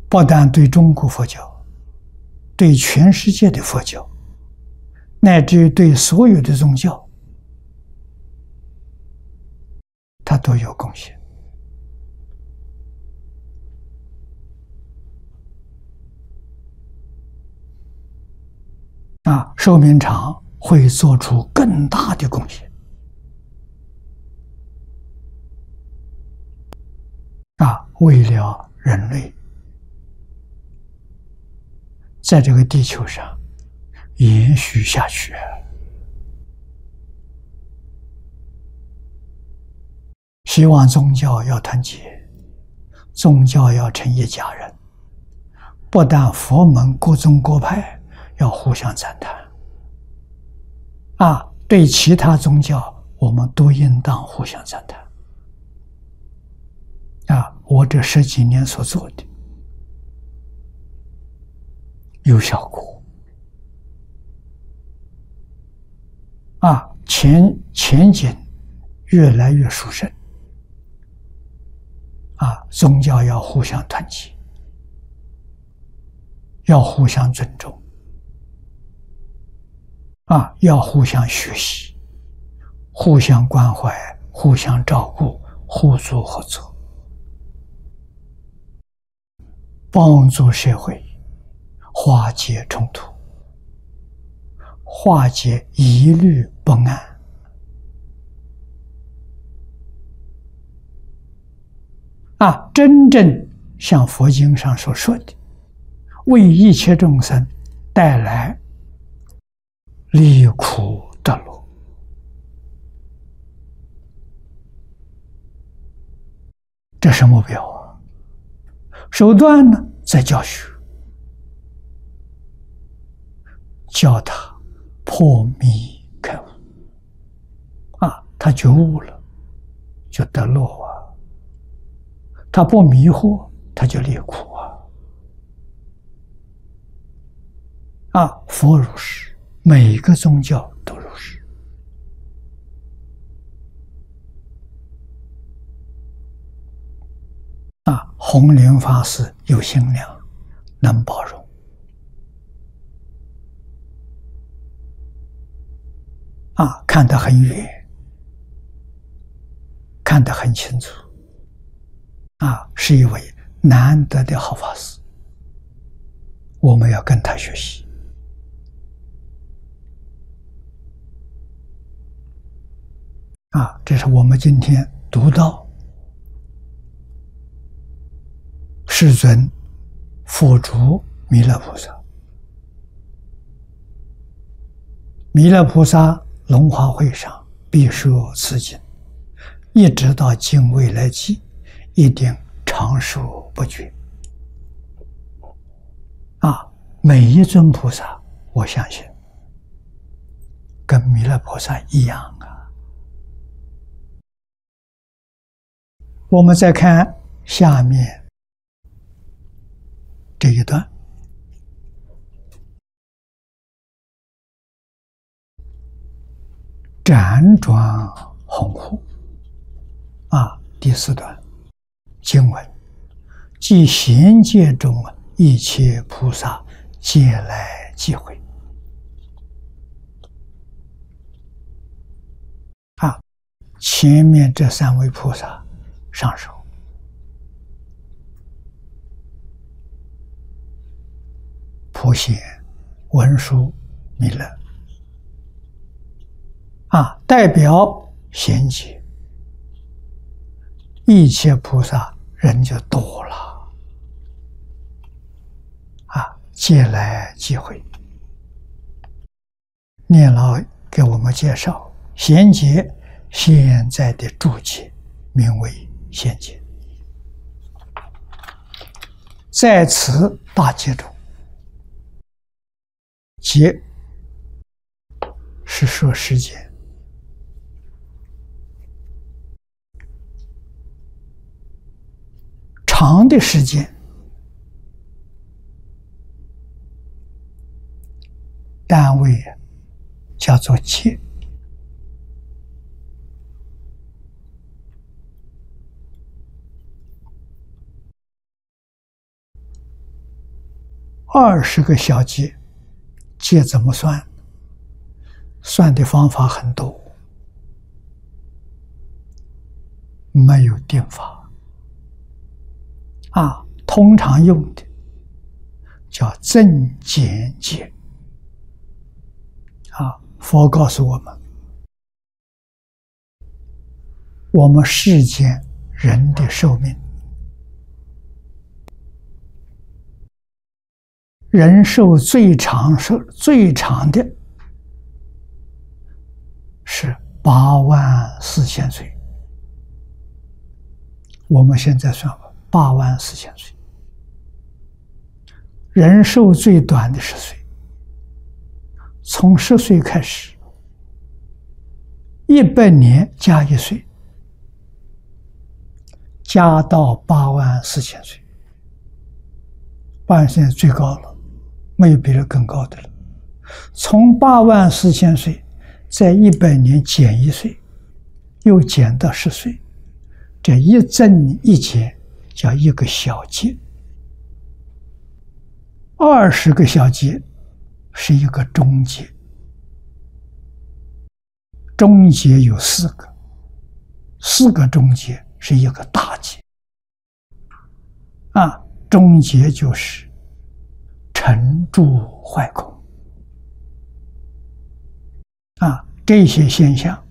不但对中国佛教，对全世界的佛教，乃至于对所有的宗教，它都有贡献。寿命长会做出更大的贡献。为了人类在这个地球上延续下去。希望宗教要团结，宗教要成一家人。不但佛门各宗各派要互相赞叹，对其他宗教我们都应当互相赞叹。我这10几年所做的有效果。前景越来越殊胜。宗教要互相团结，要互相尊重，要互相学习，互相关怀，互相照顾，互助合作，帮助社会化解冲突，化解疑虑不安。真正像佛经上所说的，为一切众生带来离苦得乐。这是目标啊。手段呢，在教学，教他破迷开悟。他觉悟了，就得乐啊。他不迷惑，他就离苦佛如是，每个宗教都如是。弘莲法师有心量，能包容。看得很远，看得很清楚。是一位难得的好法师，我们要跟他学习。这是我们今天读到世尊佛主弥勒菩萨，弥勒菩萨龙华会上必说此经，一直到尽未来际，一定常说不绝。每一尊菩萨，我相信跟弥勒菩萨一样我们再看下面这一段，辗转宏护第4段经文，即贤界中一切菩萨皆来集会。前面这3位菩萨上首，普贤、文殊、弥勒代表贤劫，一切菩萨人就多了皆来集会。念老给我们介绍，贤劫现在的注解名为贤劫，在此大劫中，劫是说时间，长的时间单位叫做劫。 20个小节，节怎么算？算的方法很多，没有定法啊。通常用的叫增减节啊。佛告诉我们，我们世间人的寿命，人寿最长的是84000岁。我们现在算84000岁。人寿最短的10岁，从10岁开始，100年加1岁，加到84000岁。84000岁最高了，没有比这更高的了。从84000岁，在100年减1岁，又减到10岁，这一增一减叫一个小节。20个小节是一个中节，中节有4个，4个中节是一个大节啊。中节就是成住坏空啊，这些现象